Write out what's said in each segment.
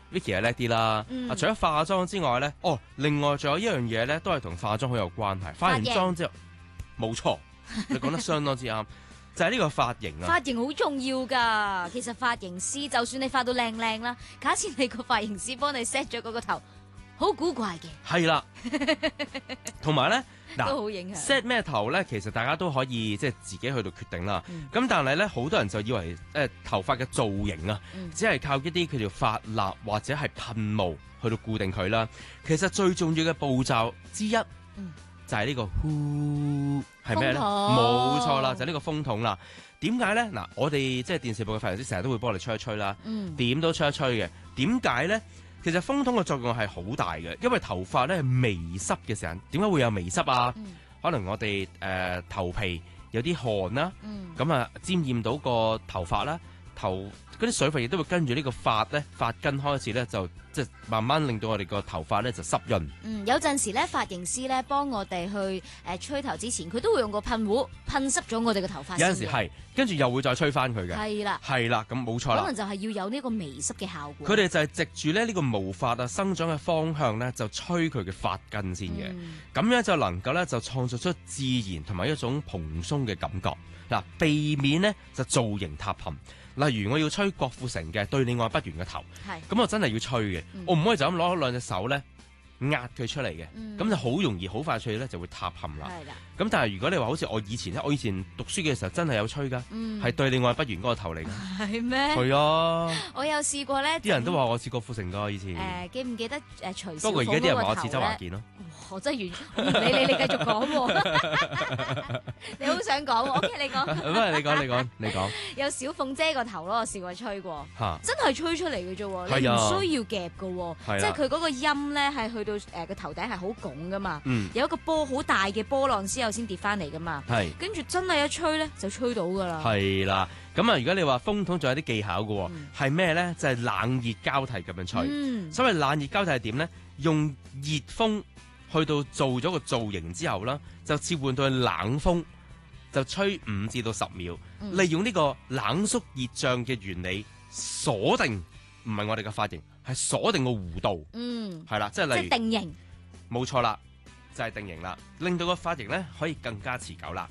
Vicky 係叻啲啦。除咗化妝之外咧，另外仲有一樣嘢咧，都係同化妝好有關係。化完妝之後，冇錯，你講得相當之啱，就係呢個髮型啊。 髮型好重要㗎，其實髮型師就算你化到靚靚啦，假設你個髮型師幫你 set 咗嗰個頭，好古怪嘅。 係啦，同埋咧。 都好影響 set 咩頭咧，其實大家都可以即係自己去到決定啦。咁但係咧，好多人就以為頭髮嘅造型啊，只係靠一啲佢條髮蠟或者係噴霧去到固定佢啦。其實最重要嘅步驟之一，就係呢個呼係咩咧？冇錯啦，就係呢個風筒啦。點解咧？嗱，我哋即係電視部嘅髮型師成日都會幫我哋吹一吹啦，點都吹一吹嘅。點解咧？其實風筒嘅作用係好大嘅，因為頭髮咧微濕嘅時候，點解會有微濕啊？可能我哋頭皮有啲汗啦，咁啊沾染到個頭髮啦，嗰啲水分亦都會跟住呢個髮根開始咧，就即係慢慢令到我哋個頭髮咧就濕潤。 有陣時咧，髮型師咧幫我哋去吹頭之前，佢都會用個噴壺噴濕咗我哋個頭髮。 有陣時係，跟住又會再吹翻佢嘅。 係啦， 咁冇錯啦。 可能就係要有呢個微濕嘅效果。 佢哋就係藉住咧呢個毛髮啊生長嘅方向咧，就吹佢嘅髮根先嘅。咁樣就能夠咧就創造出自然同埋一種蓬鬆嘅感覺。嗱，避免咧就造型塌陷。例如我要吹郭富城嘅對你愛不完嘅頭，咁我真係要吹嘅，我唔可以就咁攞兩隻手咧壓佢出嚟嘅，咁就好容易好快脆咧就會塌陷啦。咁但係如果你話好似我以前讀書嘅時候真係有吹噶，係對你愛不完嗰個頭嚟嘅。係咩？係啊， 我有試過咧， 啲人都話我似郭富城噶以前。 記唔記得徐小鳳嗰個頭咧？ 不過而家啲人話我似周華健咯。 我真係完唔理你繼續講喎。你好想講喎 ？OK， 你講。 你講。 有小鳳姐個頭咯，我試過吹過，真係吹出嚟嘅啫喎，你唔需要夾嘅喎，即係佢嗰個音咧係去到個頭頂係好拱噶嘛，有一個波好大嘅波浪之後先跌翻嚟噶嘛，跟住真係一吹咧就吹到噶啦。係啦， 咁啊，如果你話風筒仲有啲技巧嘅喎，係咩咧？就係冷熱交替咁樣吹。所謂冷熱交替係點咧？用熱風去到做咗個造型之後啦，就切換到冷風，就吹5至到10秒，利用呢個冷縮熱脹嘅原理鎖定，唔係我哋嘅髮型，係鎖定個弧度，係啦，即係例如定型， 冇錯啦，就係定型啦，令到個髮型咧可以更加持久啦。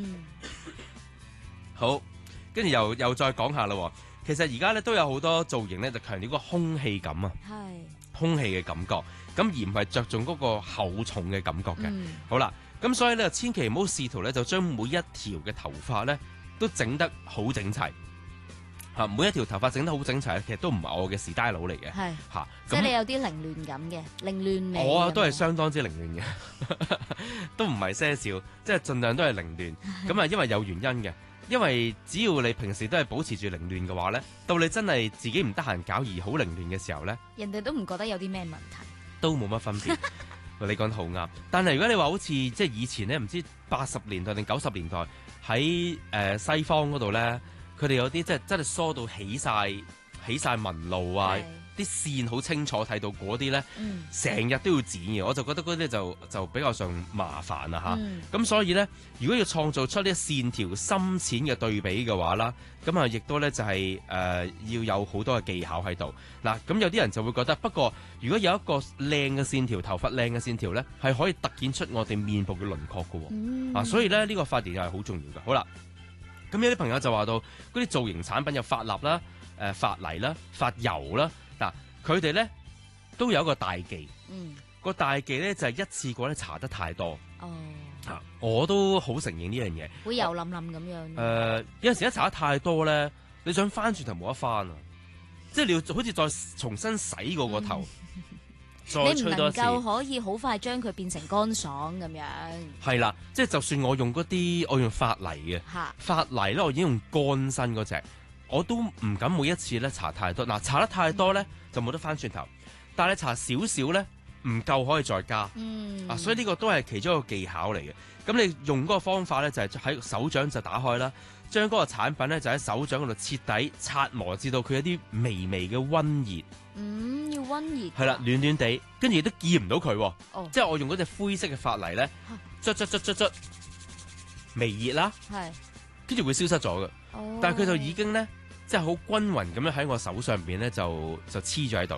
好，跟住又再講下啦。其實而家咧都有好多造型咧，就強調個空氣感啊，空氣嘅感覺，咁而唔係着重嗰個厚重嘅感覺嘅。好啦，咁所以咧千祈唔好試圖咧就將每一條嘅頭髮咧都整得好整齊。每一條頭髮整得好整齊，其實都唔係我嘅 style 嚟嘅。 即係你有啲凌亂感嘅，凌亂味。 我都係相當之凌亂嘅，都唔係些少，即係盡量都係凌亂。咁啊，因為有原因嘅。因為只要你平時都係保持住凌亂嘅話咧，到你真係自己唔得閒搞而好凌亂嘅時候咧， 人哋都唔覺得有啲咩問題， 都冇乜分別。你講得好啱。但係如果你話好似即係以前咧，唔知80年代定90年代喺西方嗰度咧，佢哋有啲即係真係梳到起晒紋路啊！啲線好清楚睇到嗰啲咧，成日都要剪嘅，我就覺得嗰啲就比較上麻煩啦嚇。咁所以咧，如果要創造出呢線條深淺嘅對比嘅話啦，咁啊亦都咧就係要有好多嘅技巧喺度。嗱，咁有啲人就會覺得，不過如果有一個靚嘅線條，頭髮靚嘅線條咧，係可以突顯出我哋面部嘅輪廓嘅喎。所以咧呢個髮型又係好重要嘅。好啦，咁有啲朋友就話到嗰啲造型產品有髮蠟啦、髮泥啦、髮油啦。嗱，佢哋咧都有一個大忌，個大忌咧就係一次過咧搽得太多。我都好承認呢樣嘢， 會油冧冧咁樣。 有陣時一搽得太多咧，你想翻轉頭冇得翻啊！即係你要好似再重新洗過個頭，再吹多一次。你唔能夠可以好快將佢變成乾爽咁樣。 係啦，即係就算我用髮泥嘅，髮泥咧我已經用乾身嗰隻。我都唔敢每一次咧搽太多，嗱搽得太多咧就冇得翻轉頭，但係你搽少少咧唔夠可以再加，所以呢個都係其中一個技巧嚟嘅。咁你用嗰個方法咧就係喺手掌就打開啦，將嗰個產品咧就喺手掌嗰度徹底擦磨至到佢有啲微微嘅溫熱， 要溫熱， 係啦，暖暖地，跟住亦都見唔到佢，即係我用嗰隻灰色嘅髮泥咧，捽微熱啦，跟住會消失咗嘅，但係佢就已經咧。即係好均勻咁樣喺我手上邊咧，就黐咗喺度。